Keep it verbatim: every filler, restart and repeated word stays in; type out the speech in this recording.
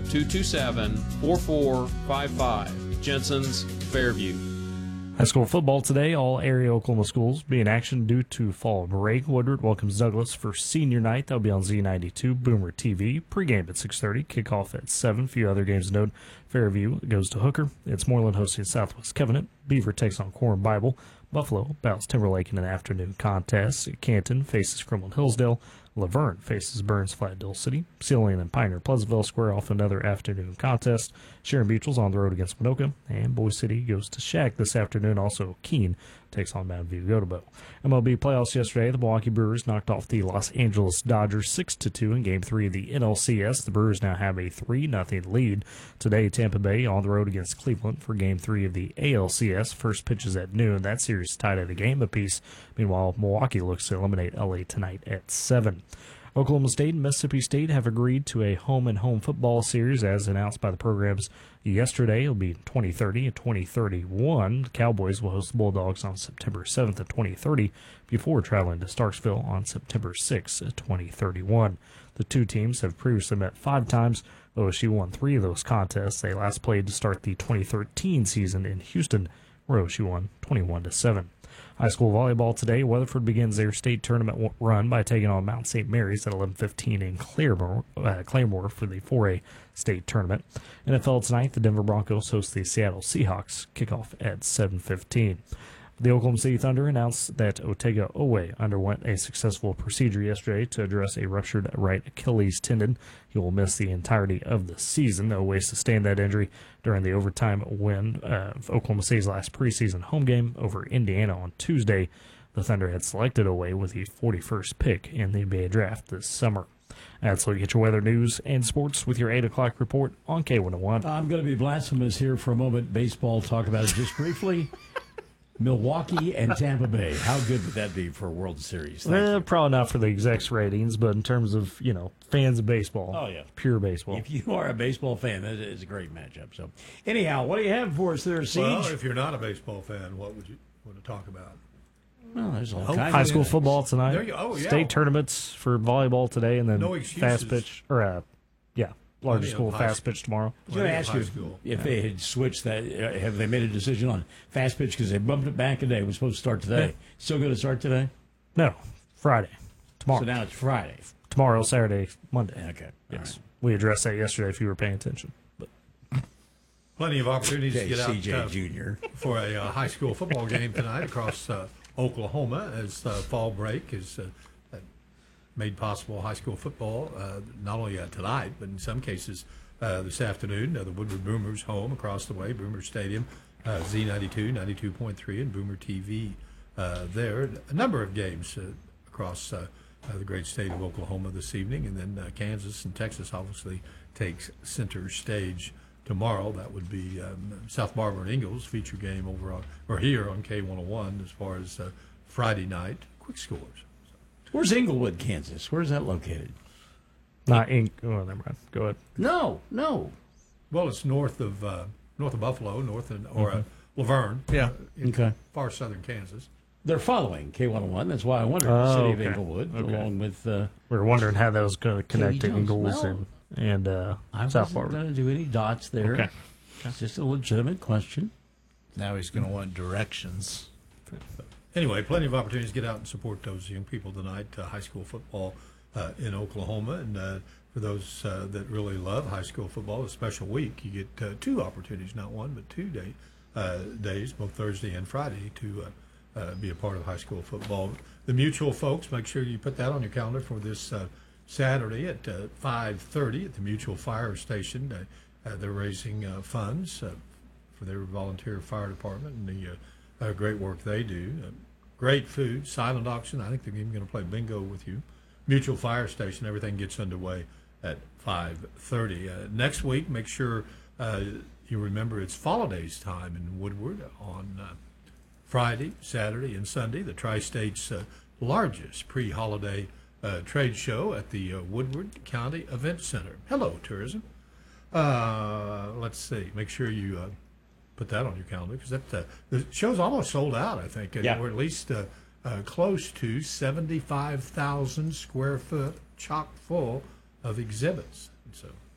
two two seven, four four five five. Jensen's Fairview. High school football today. All area Oklahoma schools be in action due to fall break. Woodward welcomes Douglas for senior night. That'll be on Z ninety-two, Boomer T V. Pregame at six thirty, kickoff at seven. A few other games to note. Fairview goes to Hooker. It's Moreland hosting Southwest Covenant. Beaver takes on Quorum Bible. Buffalo battles Timberlake in an afternoon contest. Canton faces Cumberland Hillsdale. Laverne faces Burns Flat Dill City. Sealing and Pioneer Pleasantville square off another afternoon contest. Sharon Beachel's on the road against Winoka. And Boise City goes to Shack this afternoon. Also, Keene takes on Mountain View Gotebo. M L B playoffs yesterday. The Milwaukee Brewers knocked off the Los Angeles Dodgers six to two in Game three of the N L C S. The Brewers now have a three nothing lead. Today, Tampa Bay on the road against Cleveland for Game three of the A L C S. First pitch is at noon. That series is tied at a game apiece. Meanwhile, Milwaukee looks to eliminate L A tonight at seven. Oklahoma State and Mississippi State have agreed to a home-and-home football series as announced by the programs yesterday. It'll be twenty thirty and twenty thirty-one. The Cowboys will host the Bulldogs on September seventh of twenty thirty before traveling to Starksville on September sixth of twenty thirty-one. The two teams have previously met five times. O S U won three of those contests. They last played to start the twenty thirteen season in Houston, where O S U won twenty-one to seven. High school volleyball today. Weatherford begins their state tournament run by taking on Mount Saint Mary's at eleven fifteen in Claremore, uh, Claremore for the four A state tournament. N F L tonight, the Denver Broncos host the Seattle Seahawks. Kickoff at seven fifteen. The Oklahoma City Thunder announced that Otega Owe underwent a successful procedure yesterday to address a ruptured right Achilles tendon. He will miss the entirety of the season. Owe sustained that injury during the overtime win of Oklahoma City's last preseason home game over Indiana on Tuesday. The Thunder had selected Owe with the forty-first pick in the N B A draft this summer. That's where you get your weather news and sports with your eight o'clock report on K one oh one. I'm going to be blasphemous here for a moment. Baseball, talk about it just briefly. Milwaukee and Tampa Bay. How good would that be for a World Series? Well, probably not for the execs ratings, but in terms of, you know, fans of baseball. Oh, yeah. Pure baseball. If you are a baseball fan, that is a great matchup. So, anyhow, what do you have for us there, Siege? Well, if you're not a baseball fan, what would you want to talk about? Well, there's all Oh, kinds High of school things. football tonight. There you- oh, yeah. State tournaments for volleyball today, and then No excuses. fast pitch, or, uh, yeah, larger Plenty of school high fast school. pitch tomorrow. I was going to Plenty of ask high you school. if, if they had switched that. Uh, have they made a decision on fast pitch because they bumped it back a day? It was supposed to start today. Yeah. Still going to start today? No, Friday. Tomorrow. So now it's Friday. Tomorrow, Saturday, Monday. Okay. Yes. We addressed that yesterday if you were paying attention. But Plenty of opportunities Okay, to get out C J uh, Junior for a uh, high school football game tonight across uh, Oklahoma as uh, fall break is uh, uh, made possible. High school football, uh, not only uh, tonight, but in some cases uh, this afternoon. Uh, the Woodward Boomers home across the way, Boomer Stadium, uh, Z ninety-two, ninety-two point three, and Boomer T V uh, there. A number of games uh, across uh, uh, the great state of Oklahoma this evening, and then uh, Kansas and Texas obviously takes center stage tomorrow. That would be um, South Barber and Ingalls feature game over on, or here on K one oh one as far as uh, Friday night quick scores. Where's Inglewood, Kansas? Where's that located? not in. Oh, never mind. Go ahead. No, no. Well, it's north of uh, north of Buffalo, north of, or uh, Laverne. Yeah. uh, in Okay. far southern Kansas. They're following K one oh one. That's why I wondered. the Oh, city of okay. Inglewood, Okay. along with. Uh, We were wondering how that was going to connect to Jones. Ingalls Well, and and uh, I South wasn't Barber. going to do any dots there. Okay. It's just a legitimate question. Now he's going to want directions. Anyway, plenty of opportunities to get out and support those young people tonight. Uh, high school football uh, in Oklahoma, and uh, for those uh, that really love high school football, a special week. You get uh, two opportunities, not one, but two day uh, days, both Thursday and Friday, to uh, uh, be a part of high school football. The Mutual folks, make sure you put that on your calendar for this uh, Saturday at uh, five thirty at the Mutual Fire Station. Uh, uh, they're raising uh, funds uh, for their volunteer fire department and the uh, uh, great work they do. Uh, great food, silent auction. I think they're even going to play bingo with you. Mutual Fire Station, everything gets underway at five thirty. Uh, next week, make sure uh, you remember it's Holidays time in Woodward on uh, Friday, Saturday, and Sunday. The Tri-State's uh, largest pre-holiday uh, trade show at the uh, Woodward County Event Center. Hello, tourism. Uh, let's see. Make sure you uh, put that on your calendar because that uh, the show's almost sold out. I think, Yeah. or at least uh, uh, close to seventy-five thousand square foot, chock full of exhibits. And so